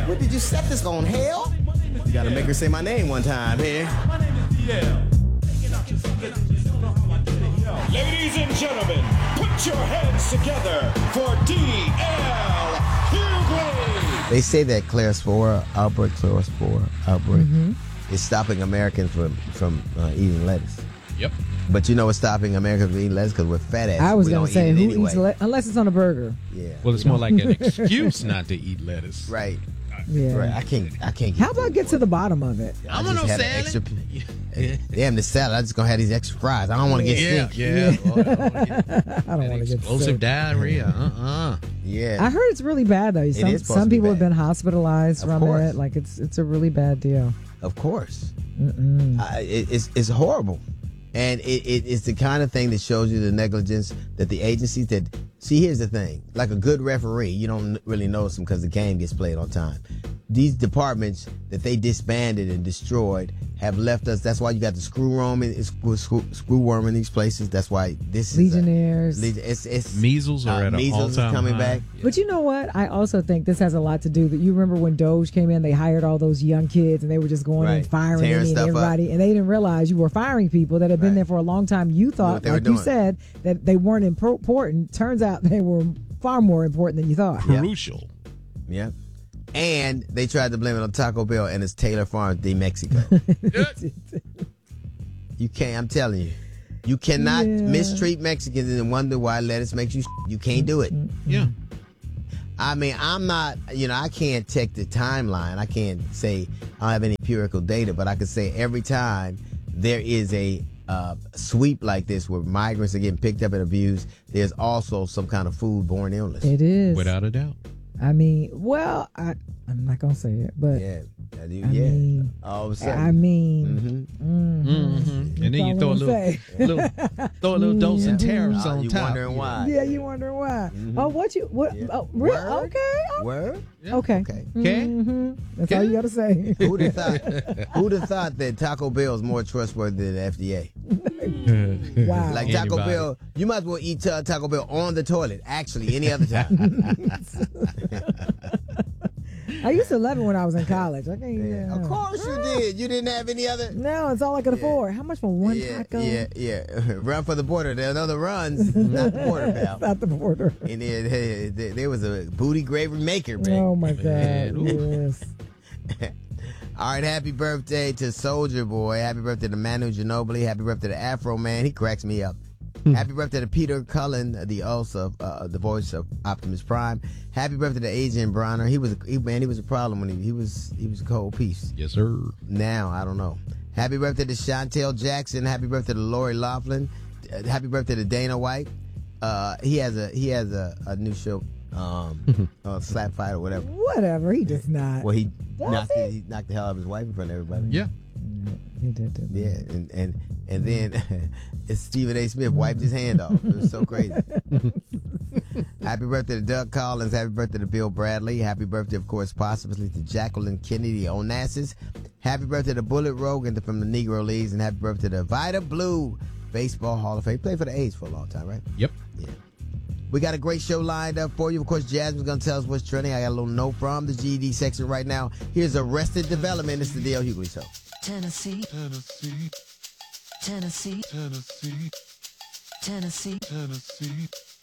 What did you set this on, hell? You gotta make her say my name one time here. My name is DL. Ladies and gentlemen, put your hands together for DL Hughley. They say that Clarospora outbreak is stopping Americans from eating lettuce. Yep. But you know what's stopping Americans from eating lettuce? Because we're fat asses. I was going to say, who anyway. eats unless it's on a burger. Yeah. Well, it's more like an excuse not to eat lettuce. Right. Yeah. Right. I can't. How about get to the bottom of it? I want no salad. Damn the salad. I'm just gonna have these extra fries. I don't want to get sick. Yeah. I don't want to get Explosive sick. diarrhea. Yeah. I heard it's really bad though. is supposed to Some be people have bad. been hospitalized Of from course. it. Like it's a really bad deal. Of course. It's horrible. And it's the kind of thing that shows you the negligence that the agencies that... See, here's the thing. Like a good referee, you don't really notice them because the game gets played on time. These departments that they disbanded and destroyed have left us. That's why you got the screwworm in these places. That's why this Legionnaires. It's Measles are at an measles is all-time coming high. back. But you know what? I also think this has a lot to do that. You remember when Doge came in, they hired all those young kids and they were just going and firing Tearing any and stuff up. everybody. And they didn't realize you were firing people that had been there for a long time. You thought, what they were like you doing. said, that they weren't important. Turns out they were far more important than you thought. Crucial. Yeah. And they tried to blame it on Taco Bell and it's Taylor Farms de Mexico. You can't, I'm telling you. You cannot mistreat Mexicans and wonder why lettuce makes you You can't do it. Yeah. I mean, I'm not, I can't check the timeline. I can't say I don't have any empirical data, but I can say every time there is a sweep like this where migrants are getting picked up and abused, there's also some kind of foodborne illness. It is. Without a doubt. I mean, well, I'm not going to say it, but I mean, all of a sudden. I mean, And then you throw a little dose of tariffs on you top. wondering why. yeah, you wondering why. Oh, what? Oh, really? Word? Okay. Word? Okay. Okay. Mm-hmm. That's all you got to say. Who'd have thought that Taco Bell is more trustworthy than the FDA? Wow. Like Taco Anybody. Bell, you might as well eat Taco Bell on the toilet. Actually, any other time. I used to love it when I was in college. I can't. Of course you did. You didn't have any other. No, it's all I could afford. How much for one taco? Yeah. Run for the border. There are other runs, not the border, pal. Not the border. And there was a booty gravy maker, man. Oh my God! Yes. All right, happy birthday to Soldier Boy. Happy birthday to Manu Ginobili. Happy birthday to Afro Man. He cracks me up. Happy birthday to Peter Cullen, the voice of Optimus Prime. Happy birthday to Adrian Bronner. He was a problem when he was a cold piece. Yes, sir. Now I don't know. Happy birthday to Chantel Jackson. Happy birthday to Lori Loughlin. Happy birthday to Dana White. He has a new show, Slap Fight or whatever. Whatever. He does not. Well, he knocked the hell out of his wife in front of everybody. Yeah. He did. Yeah, and then Stephen A. Smith wiped his hand off. It was so crazy. Happy birthday to Doug Collins. Happy birthday to Bill Bradley. Happy birthday, of course, possibly to Jacqueline Kennedy Onassis. Happy birthday to Bullet Rogan from the Negro Leagues. And happy birthday to Vida Blue, Baseball Hall of Fame. Played for the A's for a long time, right? Yep. Yeah. We got a great show lined up for you. Of course, Jasmine's going to tell us what's trending. I got a little note from the GED section right now. Here's Arrested Development. It's the D.L. Hughley Show. Tennessee, Tennessee, Tennessee, Tennessee, Tennessee, Tennessee,